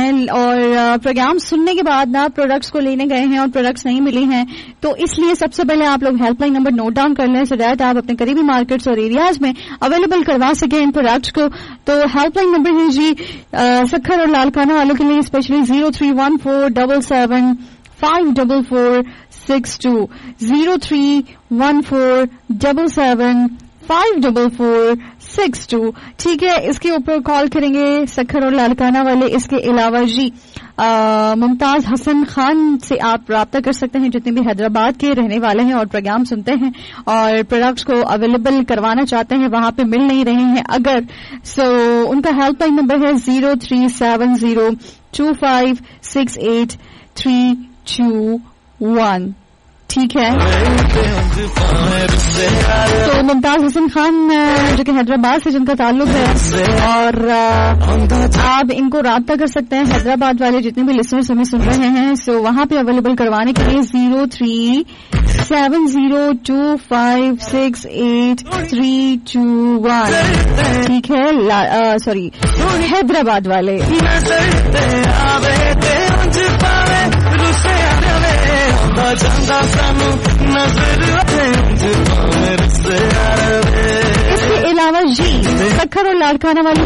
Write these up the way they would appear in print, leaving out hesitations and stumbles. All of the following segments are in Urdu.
ہیں اور پروگرام سننے کے بعد نا پروڈکٹس کو لینے گئے ہیں اور پروڈکٹس نہیں ملی ہیں, تو اس لیے سب سے پہلے آپ لوگ help line number note down کر لیں سو دیٹ آپ اپنے قریبی مارکیٹس اور ایریاز میں اویلیبل کروا سکیں ان پروڈکٹس کو. تو ہیلپ لائن نمبر ہے جی سکھر اور لالکانہ والوں کے لیے اسپیشلی 0314775446 0314775446. ٹھیک ہے, اس کے اوپر کال کریں گے سکھر اور لالکانہ والے. اس کے علاوہ جی ممتاز حسن خان سے آپ رابطہ کر سکتے ہیں جتنے بھی حیدرآباد کے رہنے والے ہیں اور پروگرام سنتے ہیں اور پروڈکٹس کو اویلیبل کروانا چاہتے ہیں, وہاں پہ مل نہیں رہے ہیں اگر, سو ان کا ہیلپ لائن نمبر ہے 0370256831. ٹھیک ہے, تو ممتاز حسن خان جو کہ حیدرآباد سے جن کا تعلق ہے اور آپ ان کو رابطہ کر سکتے ہیں حیدرآباد والے جتنے بھی لسنرز ہمیں سن رہے ہیں, سو وہاں پہ اویلیبل کروانے کے لیے 0370256831. ٹھیک ہے, سوری حیدرآباد والے. اس کے علاوہ جی سکھر اور لاڑکانہ والے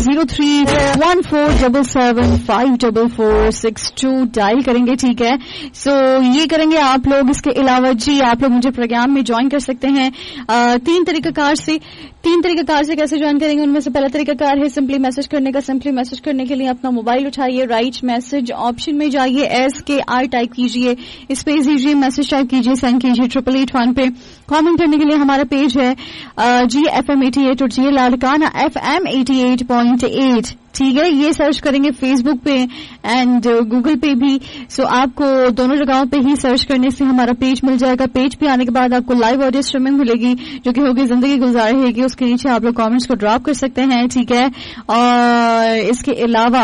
0314775446 ڈائل کریں گے. ٹھیک ہے, سو یہ کریں گے آپ لوگ. اس کے علاوہ جی آپ لوگ مجھے پروگرام میں جوائن کر سکتے ہیں تین طریقہ کار سے کیسے جوائن کریں گے. ان میں سے پہلا طریقہ کار ہے سمپلی میسج کرنے کا. سمپلی میسج کرنے کے لیے اپنا موبائل اٹھائیے, رائٹ میسج آپشن میں جائیے, SKR ٹائپ کیجیے, اسپیس دیجیے, میسج ٹائپ کیجیے, سینڈ کیجیے 8881 پہ. کامنٹ کرنے کے لیے ہمارا پیج ہے جی FM 88 اور جی لاڑکانہ FM 88.8. ٹھیک ہے, یہ سرچ کریں گے فیس بک پہ اینڈ گوگل پہ بھی. سو آپ کو دونوں جگہوں پہ ہی سرچ کرنے سے ہمارا پیج مل جائے گا. پیج پہ آنے کے بعد آپ کو لائیو آڈیو اسٹریمنگ ملے گی جو کہ ہوگی زندگی گزار رہے گی. اس کے نیچے آپ لوگ کامنٹس کو ڈراپ کر سکتے ہیں. ٹھیک ہے, اور اس کے علاوہ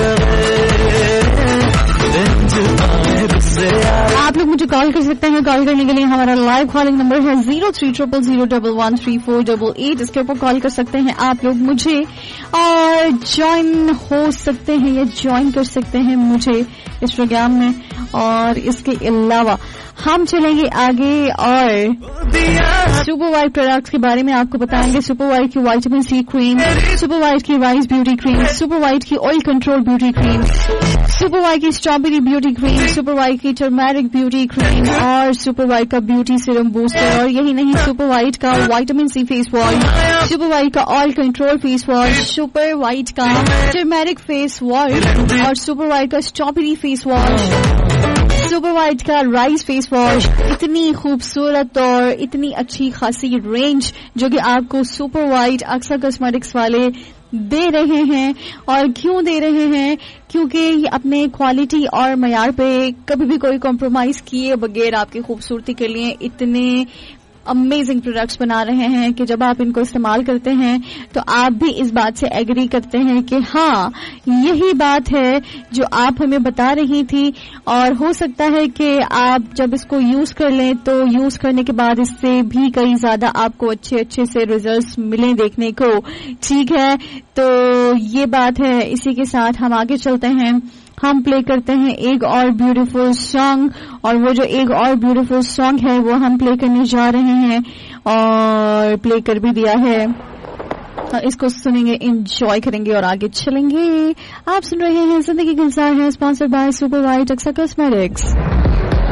آپ لوگ مجھے کال کر سکتے ہیں. کال کرنے کے لیے ہمارا لائیو کالنگ نمبر ہے 0300011348. اس کے اوپر کال کر سکتے ہیں آپ لوگ مجھے اور جوائن ہو سکتے ہیں یا جوائن کر سکتے ہیں مجھے اس پروگرام میں. اور اس کے علاوہ ہم چلیں گے آگے اور سپر وائٹ پروڈکٹس کے بارے میں آپ کو بتائیں گے. سپر وائٹ کی وائٹامن سی کریم, سپر وائٹ کی رائس بیوٹی کریم, سپر وائٹ کی آئل کنٹرول بیوٹی کریم, سپر وائٹ کی اسٹرابیری بیوٹی کریم, سپر وائٹ کی ٹرمرک بیوٹی کریم اور سپر وائٹ کا بیوٹی سیرم بوسٹر. اور یہی نہیں, سپر وائٹ کا vitamin C face wash, super white کا oil control face wash, super white کا ٹرمرک فیس واش اور سپر وائٹ کا strawberry face wash, super white کا رائس فیس واش. اتنی خوبصورت اور اتنی اچھی خاصی رینج جو کہ آپ کو سپر وائٹ اکثر کاسمیٹکس والے دے رہے ہیں. اور کیوں دے رہے ہیں؟ کیونکہ یہ اپنے کوالٹی اور معیار پہ کبھی بھی کوئی کمپرومائز کیے بغیر آپ کی خوبصورتی کے لیے اتنے امیزنگ پروڈکٹس بنا رہے ہیں کہ جب آپ ان کو استعمال کرتے ہیں تو آپ بھی اس بات سے ایگری کرتے ہیں کہ ہاں یہی بات ہے جو آپ ہمیں بتا رہی تھی. اور ہو سکتا ہے کہ آپ جب اس کو یوز کر لیں تو یوز کرنے کے بعد اس سے بھی کئی زیادہ آپ کو اچھے سے ریزلٹس ملیں دیکھنے کو. ٹھیک ہے, تو یہ بات ہے. اسی کے ساتھ ہم آگے چلتے ہیں. ہم پلے کرتے ہیں ایک اور بیوٹیفل سانگ, اور وہ جو ایک اور بیوٹیفل سانگ ہے وہ ہم پلے کرنے جا رہے ہیں اور پلے کر بھی دیا ہے. اس کو سنیں گے, انجوائے کریں گے اور آگے چلیں گے. آپ سن رہے ہیں زندگی گلزار ہے, sponsored by super white اکسا cosmetics.